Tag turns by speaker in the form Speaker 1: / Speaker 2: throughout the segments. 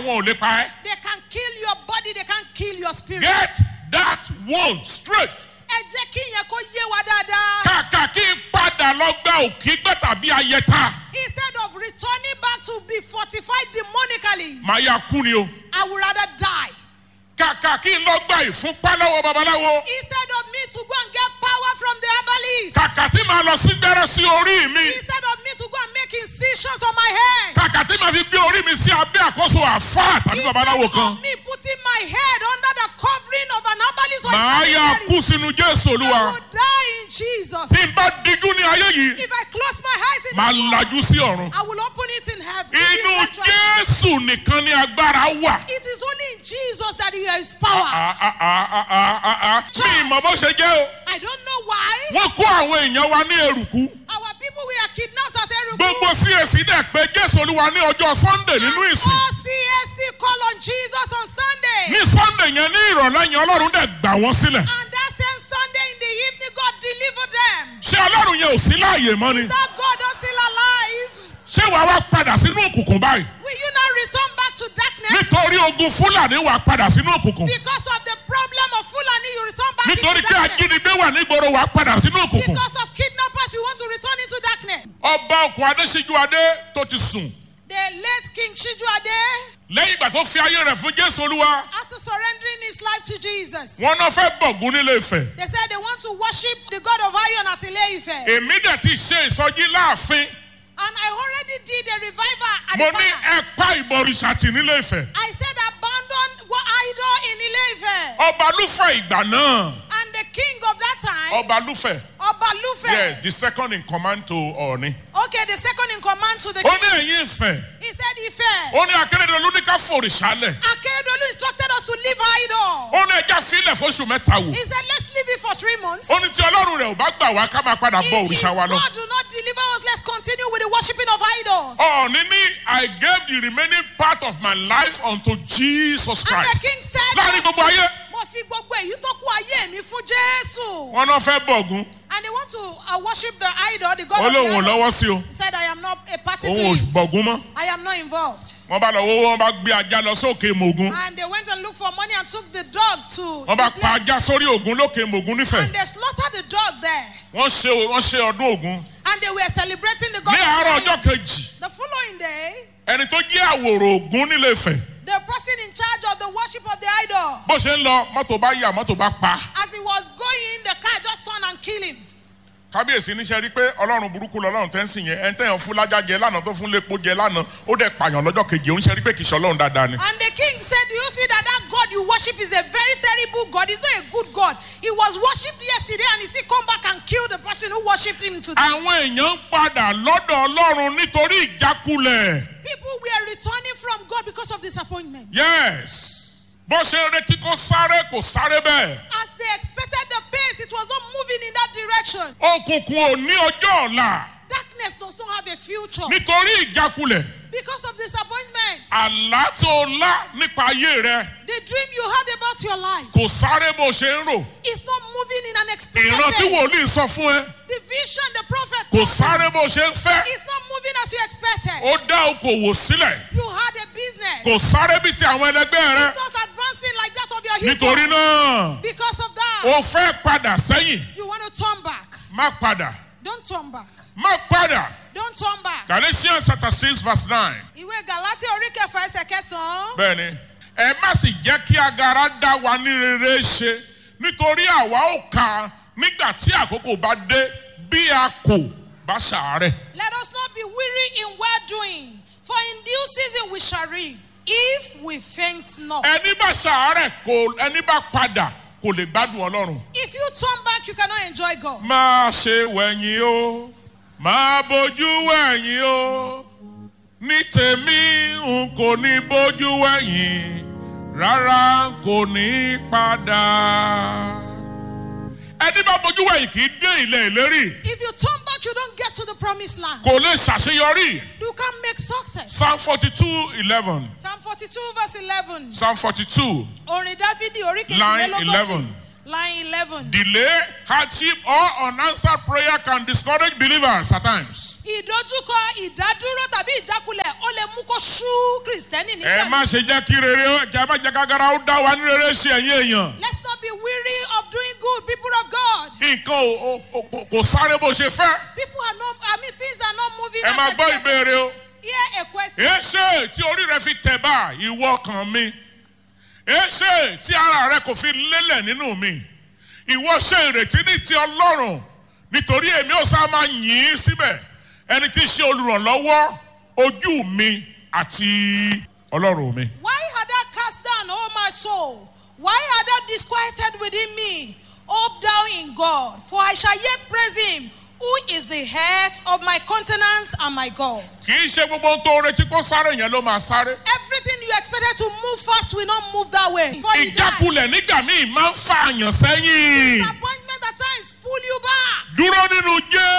Speaker 1: wọn ò lè pa ẹ́.
Speaker 2: They can kill your body, they can't kill your spirit.
Speaker 1: Get that one straight.
Speaker 2: Ẹ jẹ́ kí ìyẹn kó yé wa dáadáa.
Speaker 1: Kàkà kí n padà lọ gba òkígbẹ́ tàbí ayẹta.
Speaker 2: Instead of returning back to be fortified demonically,
Speaker 1: Màá yà kú ni o.
Speaker 2: I would rather die.
Speaker 1: Kàkà kí n lọ gba ìfúnpá lọ́wọ́ babaláwo.
Speaker 2: Instead of me to go and get power from the herbalist.
Speaker 1: Kàkà tí màá lọ sí gbẹ́rẹ́ sí orí mi.
Speaker 2: Instead of me to go and make incisions on my head.
Speaker 1: Kàkà tí màá fi gbé orí mi sí abẹ́ àkóso àfáà tàbí babaláwo
Speaker 2: Instead
Speaker 1: kan.
Speaker 2: of me putting my head under the covering of an herbalist or
Speaker 1: Màá yà
Speaker 2: a
Speaker 1: kú sínú Jésù
Speaker 2: I
Speaker 1: Olúwa.
Speaker 2: will die in Jesus.
Speaker 1: Tí n bá dijú ní ayé yìí,
Speaker 2: If I close my eyes in
Speaker 1: màá
Speaker 2: this world,
Speaker 1: lajú sí ọ̀run.
Speaker 2: I will open it in heaven.
Speaker 1: Inú Jésù nìkan ni agbára wà.
Speaker 2: It is only in Jesus that there is power.
Speaker 1: Mi ìmọ̀ bó ṣe jẹ́ o.
Speaker 2: I don't know why
Speaker 1: Wọ́n kó àwọn èèyàn wa ní eruku.
Speaker 2: our people were kidnapped at Erugu.
Speaker 1: Gbogbo CAC dẹ̀ pé Jésù Olúwa ní ọjọ́ Sunday nínú ìsìn.
Speaker 2: All CSC call on Jesus on Sunday.
Speaker 1: Ní Sunday yẹn ní ìrọ̀lẹ́ yẹn Ọlọ́run dẹ̀ gbà wọ́n sílẹ̀.
Speaker 2: And that same Sunday in the evening, God delivered them.
Speaker 1: Ṣé Ọlọ́run yẹn ò sí láàyè mọ́ ni?
Speaker 2: That God is still alive.
Speaker 1: Ṣé wàá wá padà sínú òkùnkùn báyìí?
Speaker 2: Will you not return back to darkness?
Speaker 1: Nítorí ogun Fúlàní wàá padà sínú òkùnkùn.
Speaker 2: Because of the problem of Fulani, you return back
Speaker 1: Nítorí
Speaker 2: into
Speaker 1: pé
Speaker 2: darkness.
Speaker 1: ajínigbé wà nígboro wàá padà sínú òkùnkùn.
Speaker 2: Because of kidnappers, you want to return into darkness.
Speaker 1: Ọba Òkun Adéṣíjú Adé tó ti sùn.
Speaker 2: The late King Chijuade,
Speaker 1: Lẹ́yìn ìgbà tó fi ayé rẹ̀ fún Jésù Olúwa,
Speaker 2: after surrendering his life to Jesus,
Speaker 1: wọ́n náà fẹ́ bọ̀gún nílé Ifẹ̀.
Speaker 2: they said they want to worship the God of Iron at Ile-Ife.
Speaker 1: Èmi dẹ̀ ti ṣe ìsọjí láàfin.
Speaker 2: And I already did a revival at
Speaker 1: Mo
Speaker 2: the
Speaker 1: ní
Speaker 2: palace.
Speaker 1: ẹ̀pá ìbọ̀rìṣà tì nílé Ifẹ̀.
Speaker 2: I said abandon what idol in Ile-Ife.
Speaker 1: Ọba Lúfẹ̀ ìgbà náà.
Speaker 2: And the king of that time,
Speaker 1: Ọba Lúfẹ̀.
Speaker 2: Obalufe.
Speaker 1: Yes, the second in command to Ọọ̀ni.
Speaker 2: Okay, the second in command to the
Speaker 1: Ó
Speaker 2: king.
Speaker 1: ní ẹ̀yin Ifẹ̀.
Speaker 2: He said, Ife.
Speaker 1: Ó ní Akérédolú ní ká fòrìṣà lẹ̀.
Speaker 2: Akeredolu instructed us to leave idol.
Speaker 1: Ó ní ẹja sílẹ̀ fóṣù mẹ́ta wò.
Speaker 2: He said, let's leave it for 3 months.
Speaker 1: Ó ní tí Ọlọ́run rẹ̀ ò bá gbà wá ká máa padà bọ
Speaker 2: If
Speaker 1: òrìṣà wa lọ.
Speaker 2: God do not deliver us, let's continue with the worshiping of idols.
Speaker 1: Ọọ̀ni ní I gave the remaining part of my life unto Jesus
Speaker 2: And the
Speaker 1: Christ.
Speaker 2: king said,
Speaker 1: Láàrin gbogbo ayé,
Speaker 2: mo fi gbogbo èyí tó kù ayé mi fún Jésù.
Speaker 1: wọ́n náà fẹ́ bọ̀gún.
Speaker 2: And they want to worship the idol, the God
Speaker 1: Ó
Speaker 2: of the
Speaker 1: lóun ò
Speaker 2: idol.
Speaker 1: lọ́wọ́ sí o.
Speaker 2: He said, I am not a party to
Speaker 1: Òun ò
Speaker 2: it.
Speaker 1: bọ̀gún mọ́.
Speaker 2: I am not involved.
Speaker 1: Wọ́n bá lọ wọ́wọ́, wọ́n bá gbé ajá lọ sókè Mògún.
Speaker 2: And they went and looked for money and took the dog to
Speaker 1: Wọ́n bá
Speaker 2: the
Speaker 1: pa
Speaker 2: place.
Speaker 1: ajá sórí Ògún lókè Mògún nífẹ̀ẹ́.
Speaker 2: And they slaughtered the dog there.
Speaker 1: Wọ́n ṣe ọdún Ògún.
Speaker 2: And they were celebrating the God
Speaker 1: Ní
Speaker 2: of
Speaker 1: àárọ̀
Speaker 2: the
Speaker 1: ọjọ́
Speaker 2: idol.
Speaker 1: kejì,
Speaker 2: The following day,
Speaker 1: ẹni tó jẹ́ àwòrò Ògún nílé Ifẹ̀.
Speaker 2: the person in charge of the worship of the idol,
Speaker 1: Bó ṣe ń lọ, mọ́tò bá yà, mọ́tò bá pa.
Speaker 2: as he was going, the car just turned and killed him.
Speaker 1: Kábíyèsí níṣẹ́ rí pé Ọlọ́run burúkú lọ́lọ́run tẹ́ ń sìn yẹn. Ẹni tẹ́yàn fún lájá jẹ lánàá tó fún lépo jẹ lánàá. Ó dẹ̀ pààyàn lọ́jọ́ kejì. Ó ń ṣe rí pé kìí ṣe Ọlọ́run dáadáa ni.
Speaker 2: And the king said, do you see that God you worship is a very terrible God? He's not a good God. He was worshipped yesterday and he still come back and kill the person who worshipped him today.
Speaker 1: Àwọn èèyàn ń padà lọ́dọ̀ Ọlọ́run nítorí ìjákulẹ̀.
Speaker 2: People were returning from God because of disappointment.
Speaker 1: Yes. Bó ṣe retí kó sáré bẹ́ẹ̀.
Speaker 2: As they expected the pace, it was not moving in that direction.
Speaker 1: Òkùnkùn ò ní ọjọ́ ọ̀la.
Speaker 2: Darkness does not have a future
Speaker 1: Nítorí ìjákulẹ̀.
Speaker 2: because of disappointment.
Speaker 1: Àlá tó lá nípa ayé rẹ
Speaker 2: The dream you had about your life
Speaker 1: kò sáré bó ṣe ń rò.
Speaker 2: is not moving in an expected
Speaker 1: Ìran tí
Speaker 2: pace.
Speaker 1: wòlíì sọ fún ẹ
Speaker 2: The vision the prophet
Speaker 1: kò
Speaker 2: told you
Speaker 1: sáré bó ṣe ń fẹ́.
Speaker 2: is not moving as you expected.
Speaker 1: Ó dá okòwò sílẹ̀.
Speaker 2: You had a business.
Speaker 1: Kò sáré bí ti àwọn ẹlẹgbẹ́ rẹ.
Speaker 2: It's not advancing like that of your hero.
Speaker 1: Nítorí náà,
Speaker 2: Because of that,
Speaker 1: o fẹ́ padà sẹ́yìn.
Speaker 2: you want to turn back.
Speaker 1: Má padà.
Speaker 2: Don't turn back.
Speaker 1: Má padà.
Speaker 2: Don't turn back.
Speaker 1: Galatians chapter 6 verse 9.
Speaker 2: Ìwé Gàlátíà orí kẹfà ẹsẹ̀ kẹsàn-án.
Speaker 1: Bẹ́ẹ̀ni, ẹ má sì jẹ́ kí agara dá wa ní rere ṣe nítorí àwa ó kà nígbà tí àkókò bá dé bí a kò bá ṣàárẹ̀.
Speaker 2: Let us not be weary in well doing, for in due season we shall reap, if we faint not.
Speaker 1: Ẹni bá ṣàárẹ̀ ẹni bá padà kò lè gbádùn Ọlọ́run.
Speaker 2: If you turn back, you cannot enjoy God.
Speaker 1: Má ṣe wẹ̀yìn o, má bójú wẹ̀yìn o, ní tèmi n kò ní bójú wẹ̀yìn, rárá n kò ní padà. Ẹni bá bójú wẹ̀yìn kì í dé ilẹ̀ ìlérí.
Speaker 2: If you turn back, you don't get to the promised land.
Speaker 1: Kò lè ṣàṣeyọrí.
Speaker 2: You can't make success.
Speaker 1: Psalm 42:11.
Speaker 2: Psalm 42 verse 11.
Speaker 1: Psalm 42.
Speaker 2: Orin Dáfídì orí
Speaker 1: Line
Speaker 2: kejìlélógójì.
Speaker 1: 11.
Speaker 2: Line 11.
Speaker 1: Delay, hardship, or unanswered prayer can discourage believers at times.
Speaker 2: Ìdojúkọ, ìdádúró tàbí ìjákulẹ̀ ó lè mú kó sú true Christian in
Speaker 1: ẹ má ṣe jẹ́ kí rere kí a má jẹ́ kágara ó dá wa ní rere ṣe ẹ̀yin èèyàn.
Speaker 2: Let's not be weary of doing good, people of God.
Speaker 1: Nǹkan kò sáré bó ṣe fẹ́.
Speaker 2: People are not, things are not moving.
Speaker 1: Ẹ máa gbọ́ ìbéèrè o.
Speaker 2: Hear a question.
Speaker 1: Èṣe tí orí rẹ fi tẹ̀ bá ìwọ kan mi. Èṣe tí ara rẹ kò fi lélẹ̀ nínú mi. Ìwọ ṣe ìrètí ní ti Ọlọ́run. Nítorí èmi ó sá máa yìn ín síbẹ̀. Ẹni tí ṣe olùrànlọ́wọ́ ojú mi àti Ọlọ́run mi.
Speaker 2: Why had I cast down, O my soul? Why had I disquieted within me? Hope thou in God, for I shall yet praise him, who is the head of my countenance and my God.
Speaker 1: Kì í ṣe gbogbo ohun tó retí kó sáré yẹn ló máa sáré.
Speaker 2: Everything you expected to move fast will not move that way.
Speaker 1: Ìjákulẹ̀ nígbà míì máa ń fa àyàn sẹ́yìn.
Speaker 2: Disappointment at times pull you back.
Speaker 1: Dúró nínú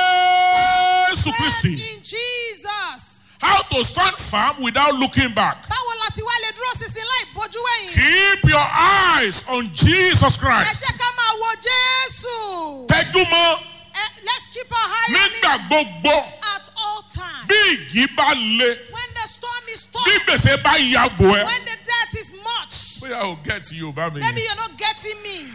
Speaker 1: Jésù Kristi.
Speaker 2: In Jesus.
Speaker 1: How to stand firm without looking back.
Speaker 2: Báwo la ti wá lè dúró sísìn láì bójú wẹ̀yìn?
Speaker 1: Keep your eyes on Jesus
Speaker 2: Ẹ
Speaker 1: Christ.
Speaker 2: jẹ́ ká máa wo Jésù.
Speaker 1: Tẹ́jú mọ́
Speaker 2: Let's keep our eye on
Speaker 1: nígbà
Speaker 2: him
Speaker 1: gbogbo.
Speaker 2: at all times.
Speaker 1: Bí ìjì bá le,
Speaker 2: When the storm is tough,
Speaker 1: bí gbèsè bá yàgò ẹ.
Speaker 2: when the debt is much,
Speaker 1: Bóyá o get Yorùbá mi.
Speaker 2: maybe you're not getting me.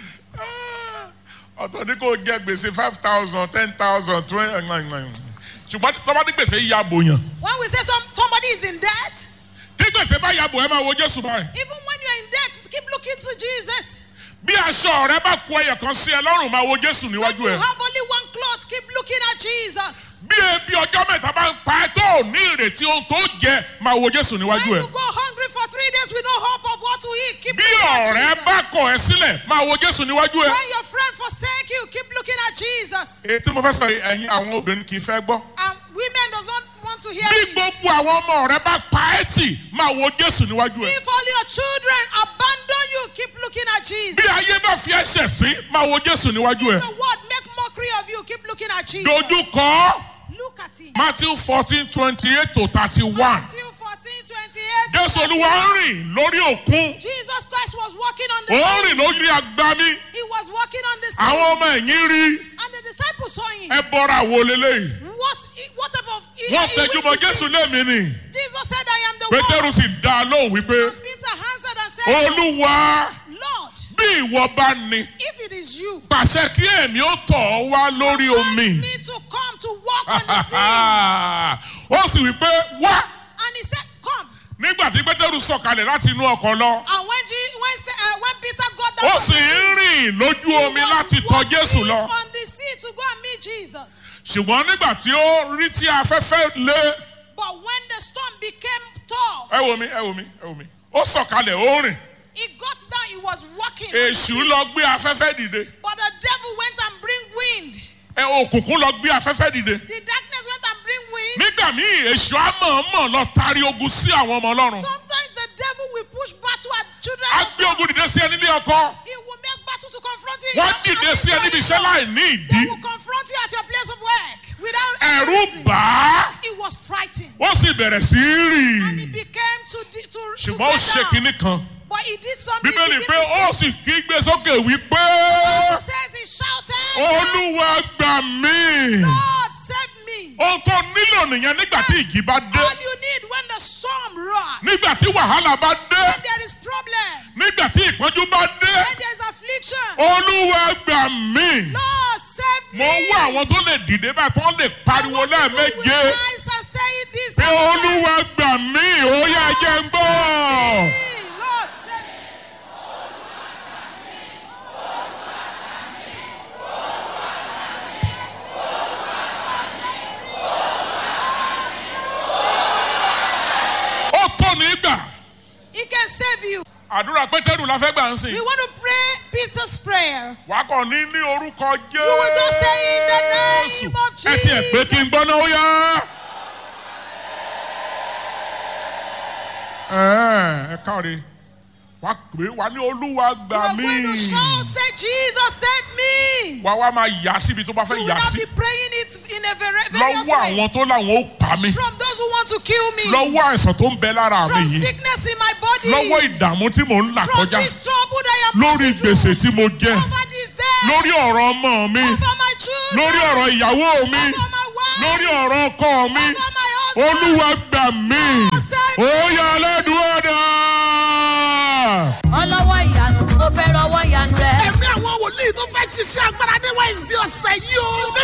Speaker 1: Ọ̀tọ̀ ní kò jẹ gbèsè 5,000, 10,000, 20. Ṣùgbọ́n tí tọ́ba ní gbèsè yàgò yàn.
Speaker 2: When we say somebody is in debt,
Speaker 1: Tí gbèsè bá yàgò ẹ máa wo Jésù báyìí.
Speaker 2: even when you're in debt, keep looking to Jesus.
Speaker 1: Bí aṣọ rẹ bá kó ẹyọ kan sí ẹ lọ́rùn máa wo Jésù
Speaker 2: When
Speaker 1: níwájú
Speaker 2: you
Speaker 1: ẹ.
Speaker 2: have only one cloth, keep looking at Jesus.
Speaker 1: Bí ebi ọjọ́ mẹ́ta bá ń pa ẹ́ tó ò ní ìrètí ohun tó jẹ máa wo Jésù
Speaker 2: When
Speaker 1: níwájú
Speaker 2: you
Speaker 1: ẹ.
Speaker 2: go hungry for 3 days with no hope of what to eat, keep
Speaker 1: Bí
Speaker 2: looking at
Speaker 1: ọ̀rẹ́
Speaker 2: Jesus.
Speaker 1: bá kọ̀ ẹ́ sílẹ̀ máa wo Jésù níwájú ẹ.
Speaker 2: When your friend forsake you, keep looking at Jesus.
Speaker 1: Èyí tí mo fẹ́ sọ yìí, ẹ̀yin àwọn obìnrin kì í fẹ́ gbọ́.
Speaker 2: And women does not want to hear
Speaker 1: Bí
Speaker 2: me.
Speaker 1: gbogbo àwọn ọmọ rẹ bá pa ẹ́ tì máa wo Jésù níwájú ẹ.
Speaker 2: If all your children abandon you, keep looking at Jesus.
Speaker 1: Bí ayé bá fi ẹ̀ṣẹ̀ sí máa wo Jésù níwájú ẹ.
Speaker 2: The world make mockery of you, keep looking at Jesus.
Speaker 1: Dojú kọ
Speaker 2: Look at him.
Speaker 1: Matthew 14:28 to 31.
Speaker 2: Matthew 14:28.
Speaker 1: Jésù Olúwa ń rìn lórí òkun.
Speaker 2: Jesus Christ was walking on the
Speaker 1: Ó ń
Speaker 2: sea.
Speaker 1: rìn lórí agbami.
Speaker 2: He was walking on the sea.
Speaker 1: Àwọn ọmọ ẹ̀yìn rí.
Speaker 2: And the disciples saw him.
Speaker 1: Ẹ bọ́ra wo leléyìí.
Speaker 2: What type of...
Speaker 1: Wọ́n tẹjú mọ́ Jésù lémi ni.
Speaker 2: Jesus said, I am the one.
Speaker 1: Pétérù sì dá a lóhùn wípé
Speaker 2: Peter answered and said,
Speaker 1: Olúwa
Speaker 2: Lord,
Speaker 1: bí ìwọ bá ní.
Speaker 2: if it is you,
Speaker 1: Pàṣẹ kí èmi ó tọ̀ ọ́ wá lórí omi.
Speaker 2: command me to come to walk on the sea.
Speaker 1: Ó sì wí pé wá.
Speaker 2: And he said, come.
Speaker 1: Nígbà tí Pétérù sọ̀kalẹ̀ láti inú ọkọ̀ lọ.
Speaker 2: And when Peter got down
Speaker 1: Ó
Speaker 2: from
Speaker 1: sì
Speaker 2: the
Speaker 1: ń rìn lójú
Speaker 2: he
Speaker 1: omi
Speaker 2: was
Speaker 1: láti tọ̀ Jésù
Speaker 2: walking
Speaker 1: lọ.
Speaker 2: on the sea to go and meet Jesus.
Speaker 1: Ṣùgbọ́n nígbà tí ó rí tí afẹ́fẹ́ lé.
Speaker 2: But when the storm became tough,
Speaker 1: Ẹ wò mí. Ó sọ̀kalẹ̀ ó rìn.
Speaker 2: he got down, he was walking.
Speaker 1: Èṣù lọ gbé afẹ́fẹ́ dìde.
Speaker 2: But the devil went and bring wind.
Speaker 1: Òkùnkùn lọ gbé afẹ́fẹ́ dìde.
Speaker 2: The darkness went and bring wind.
Speaker 1: Nígbà míì èṣù á mọ̀ọ́mọ̀ lọ tari ogun sí àwọn ọmọ Ọlọ́run.
Speaker 2: Sometimes the devil will push battle at children.
Speaker 1: Á gbé ogun dìde sí ẹ nílé ọkọ.
Speaker 2: He will make battle to confront you.
Speaker 1: Wọ́n dìde sí ẹ níbi iṣẹ́ láì ní
Speaker 2: They
Speaker 1: ìdí.
Speaker 2: will confront you at your place of work without any
Speaker 1: Ẹ̀rù
Speaker 2: reason.
Speaker 1: bà á.
Speaker 2: He was frightened.
Speaker 1: Ó sì bẹ̀rẹ̀ sí í
Speaker 2: And he
Speaker 1: rìn.
Speaker 2: became to
Speaker 1: Ṣùgbọ́n ó ṣe
Speaker 2: get down.
Speaker 1: kinní kan.
Speaker 2: But he did something.
Speaker 1: Bíbélì
Speaker 2: He
Speaker 1: pé ó sì kígbe sókè wípé
Speaker 2: says he shouted,
Speaker 1: Olúwa gbà mí.
Speaker 2: Lord, save me.
Speaker 1: Ohun tó nílò nìyẹn nígbà tí ìjì bá dé.
Speaker 2: All you need when the storm roars,
Speaker 1: Nígbà tí wàhálà bá dé.
Speaker 2: when there is problem,
Speaker 1: Nígbà tí ìpọ́njú bá dé.
Speaker 2: when there is affliction,
Speaker 1: Olúwa gbà mí.
Speaker 2: Lord, save me.
Speaker 1: Mo ń wá àwọn tó lè dìde báyìí tó lè pariwo lẹ́ẹ̀méje.
Speaker 2: Rise and say it this
Speaker 1: Pé
Speaker 2: time.
Speaker 1: Olúwa gbà mí, ó yá jẹ́ ń gbọ́.
Speaker 2: Lord, save me.
Speaker 1: Ó tó nígbà.
Speaker 2: He can save you.
Speaker 1: Àdúrà Pétérù la fẹ́ gbà ń sìn.
Speaker 2: We want to pray Peter's prayer.
Speaker 1: Wà á kàn ní orúkọ Jésù.
Speaker 2: You will just say in the name of
Speaker 1: Ẹ tiẹ̀ pé kí n gbọ́ náà ó yá. Ẹ káre. Wà á pè é, wà á ní Olúwa
Speaker 2: You
Speaker 1: gbà
Speaker 2: are
Speaker 1: mí.
Speaker 2: going to shout, say, Jesus, save me.
Speaker 1: Wà á wá máa yà síbi tó bá
Speaker 2: You
Speaker 1: fẹ́
Speaker 2: will
Speaker 1: yà
Speaker 2: not
Speaker 1: sí.
Speaker 2: be praying it in a various
Speaker 1: Lọ́wọ́
Speaker 2: ways.
Speaker 1: àwọn tó láwọn ó pa mí.
Speaker 2: From those who want to kill me.
Speaker 1: Lọ́wọ́ àìsàn tó ń bẹ lára mi
Speaker 2: From
Speaker 1: yìí.
Speaker 2: sickness in my body.
Speaker 1: Lọ́wọ́ ìdààmú tí mò ń là
Speaker 2: From
Speaker 1: kọjá.
Speaker 2: this trouble that I am
Speaker 1: Lórí
Speaker 2: passing through.
Speaker 1: gbèsè tí mo jẹ.
Speaker 2: Over this day.
Speaker 1: Lórí ọ̀rọ̀ ọmọ mi.
Speaker 2: Over my children.
Speaker 1: Lórí ọ̀rọ̀ ìyàwó mi.
Speaker 2: Over my wife.
Speaker 1: Lórí ọ̀rọ̀ ọkọ mi.
Speaker 2: Over my husband.
Speaker 1: Olúwa gbà mí.
Speaker 2: Save me.
Speaker 1: Ó yá
Speaker 3: ìyanu mo fẹ́ rọwọ́ ìyanu rẹ.
Speaker 4: ẹ̀mí àwọn wòlíì tó fẹ́ ṣiṣẹ́ agbára ní Wednesday ọ̀sẹ̀ yìí o.